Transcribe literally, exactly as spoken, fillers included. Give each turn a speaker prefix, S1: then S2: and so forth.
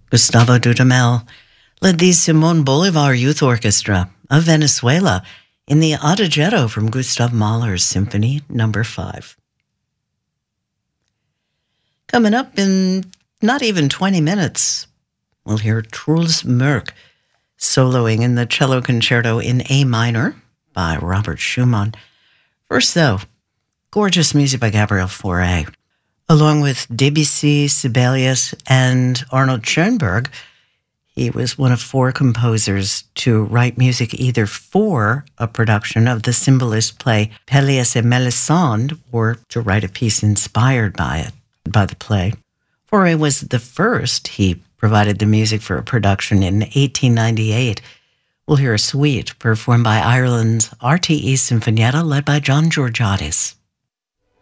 S1: Gustavo Dudamel led the Simón Bolívar Youth Orchestra of Venezuela in the Adagietto from Gustav Mahler's Symphony Number five. Coming up in not even twenty minutes, we'll hear Truls Mørk soloing in the Cello Concerto in A minor by Robert Schumann. First, though, gorgeous music by Gabriel Fauré. Along with Debussy, Sibelius, and Arnold Schoenberg, he was one of four composers to write music either for a production of the symbolist play Pelléas et Mélisande or to write a piece inspired by it, by the play. Fauré was the first. He provided the music for a production in eighteen ninety-eight. We'll hear a suite performed by Ireland's R T E Sinfonietta led by John Georgiadis.